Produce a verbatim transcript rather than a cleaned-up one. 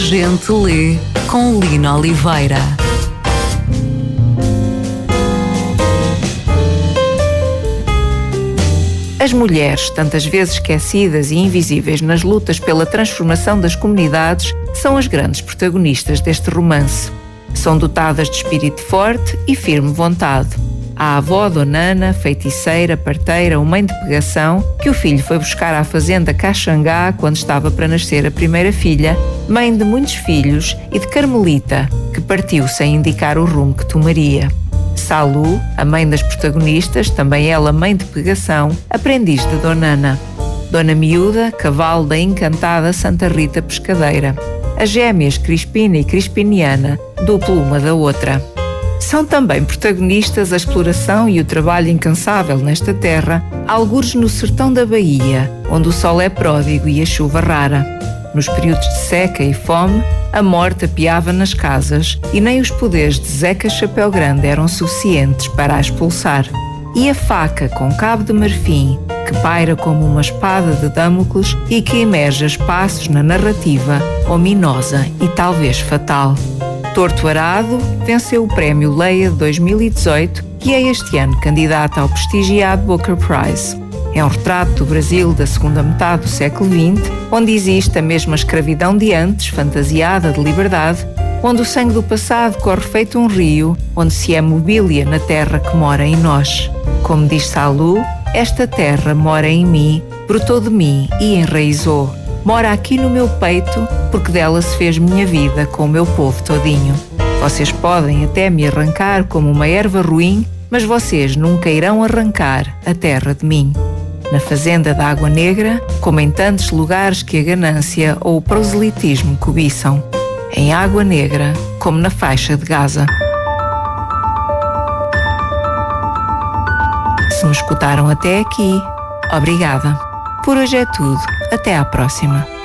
Gente Lê, com Lina Oliveira. As mulheres, tantas vezes esquecidas e invisíveis nas lutas pela transformação das comunidades, são as grandes protagonistas deste romance. São dotadas de espírito forte e firme vontade. A avó Dona Ana, feiticeira, parteira ou mãe de pegação, que o filho foi buscar à fazenda Caxangá quando estava para nascer a primeira filha, mãe de muitos filhos, e de Carmelita, que partiu sem indicar o rumo que tomaria. Salu, a mãe das protagonistas, também ela mãe de pegação, aprendiz de Dona Ana. Dona Miúda, cavalo da encantada Santa Rita Pescadeira. As gêmeas Crispina e Crispiniana, duplo uma da outra. São também protagonistas a exploração e o trabalho incansável nesta terra, algures no sertão da Bahia, onde o sol é pródigo e a chuva rara. Nos períodos de seca e fome, a morte apiava nas casas e nem os poderes de Zeca Chapéu Grande eram suficientes para a expulsar. E a faca com cabo de marfim, que paira como uma espada de Damocles e que emerge a espaços na narrativa, ominosa e talvez fatal. Torto Arado venceu o Prémio Leia de dois mil e dezoito e é este ano candidata ao prestigiado Booker Prize. É um retrato do Brasil da segunda metade do século vinte, onde existe a mesma escravidão de antes, fantasiada de liberdade, onde o sangue do passado corre feito um rio, onde se é mobília na terra que mora em nós. Como diz Salu, esta terra mora em mim, brotou de mim e enraizou. Mora aqui no meu peito, porque dela se fez minha vida com o meu povo todinho. Vocês podem até me arrancar como uma erva ruim, mas vocês nunca irão arrancar a terra de mim. Na fazenda da Água Negra, como em tantos lugares que a ganância ou o proselitismo cobiçam. Em Água Negra, como na faixa de Gaza. Se me escutaram até aqui, obrigada. Por hoje é tudo. Até à próxima.